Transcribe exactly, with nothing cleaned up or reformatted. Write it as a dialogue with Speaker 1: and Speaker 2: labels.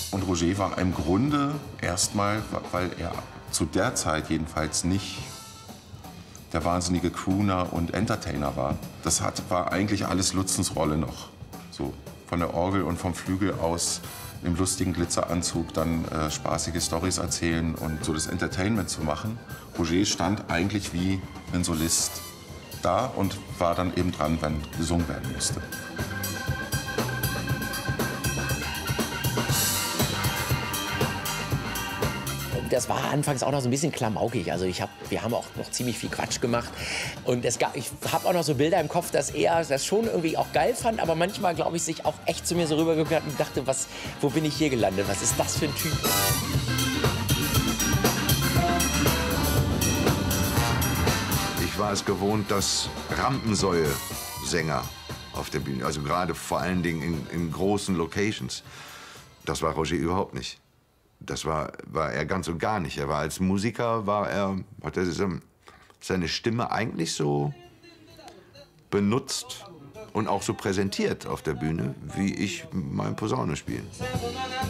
Speaker 1: Und Roger war im Grunde erstmal, weil er zu der Zeit jedenfalls nicht der wahnsinnige Crooner und Entertainer war. Das hat, war eigentlich alles Lutzens Rolle noch. So von der Orgel und vom Flügel aus im lustigen Glitzeranzug dann äh, spaßige Storys erzählen und so das Entertainment zu machen. Roger stand eigentlich wie ein Solist da und war dann eben dran, wenn gesungen werden musste.
Speaker 2: Das war anfangs auch noch so ein bisschen klamaukig. Also ich hab, wir haben auch noch ziemlich viel Quatsch gemacht. Und es gab, ich habe auch noch so Bilder im Kopf, dass er das schon irgendwie auch geil fand, aber manchmal, glaube ich, sich auch echt zu mir so rübergeguckt hat und dachte, was, wo bin ich hier gelandet? Was ist das für ein Typ?
Speaker 3: Ich war es gewohnt, dass Rampensäue-Sänger auf der Bühne, also gerade vor allen Dingen in, in großen Locations, das war Roger überhaupt nicht. Das war, war er ganz und gar nicht. Er war als Musiker, war er, hat er seine Stimme eigentlich so benutzt und auch so präsentiert auf der Bühne, wie ich mein Posaune spiele.